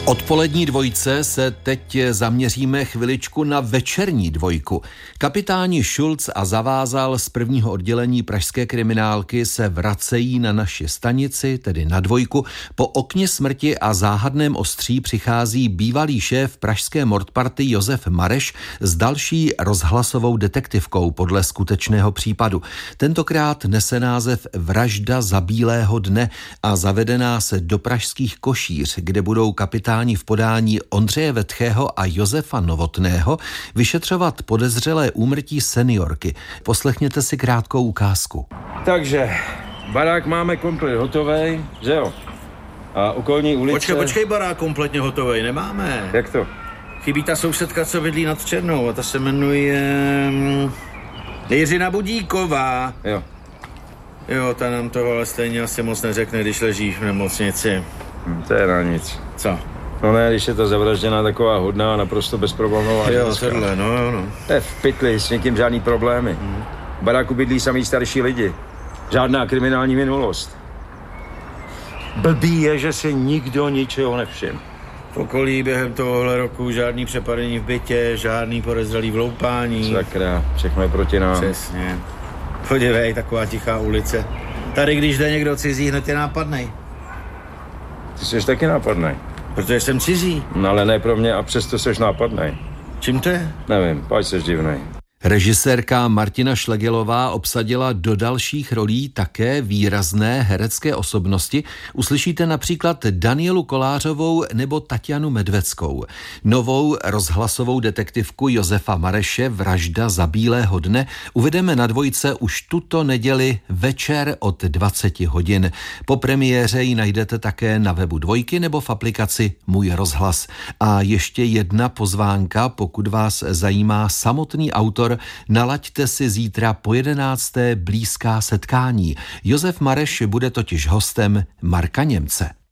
Odpolední dvojce se teď zaměříme chviličku na večerní dvojku. Kapitáni Schulz a Zavázal z prvního oddělení pražské kriminálky se vracejí na naši stanici, tedy na dvojku. Po okně smrti a záhadném ostří přichází bývalý šéf pražské mordparty Josef Mareš s další rozhlasovou detektivkou podle skutečného případu. Tentokrát nese název Vražda za bílého dne a zavedená se do pražských Košíř, kde budou kapitáni v podání Ondřeje Vetchého a Josefa Novotného vyšetřovat podezřelé úmrtí seniorky. Poslechněte si krátkou ukázku. Takže, barák máme komplet hotovej, že jo? A okolní ulice... Počkej, barák kompletně hotovej, nemáme. Jak to? Chybí ta sousedka, co bydlí nad Černou, a ta se jmenuje... Jiřina Budíková. Jo, ta nám to ale stejně asi moc neřekne, když leží v nemocnici. To je na nic. Co? No ne, když je to zavražděná taková hodná, naprosto bezproblémová. Jo, tohle, no. To je v pytli, s někým žádný problémy. V baráku bydlí samý starší lidi. Žádná kriminální minulost. Blbý je, že si nikdo ničeho nevšiml. V okolí během tohohle roku žádný přepadení v bytě, žádný podezřelý vloupání. Sakra, všechno je proti nám. Přesně. Podívej, taková tichá ulice. Tady, když jde někdo cizí, hned je nápadnej. Ty jsi taky nápadnej. Protože jsem cizí. No ale ne pro mě a přesto jsi nápadnej. Čím to je? Nevím, pojď, jsi divnej. Režisérka Martina Šlegelová obsadila do dalších rolí také výrazné herecké osobnosti. Uslyšíte například Danielu Kolářovou nebo Tatianu Medveckou. Novou rozhlasovou detektivku Josefa Mareše Vražda za bílého dne uvedeme na dvojce už tuto neděli večer od 20 hodin. Po premiéře ji najdete také na webu dvojky nebo v aplikaci Můj rozhlas. A ještě jedna pozvánka, pokud vás zajímá samotný autor, nalaďte si zítra po 11. blízká setkání. Josef Mareš bude totiž hostem Marka Němce.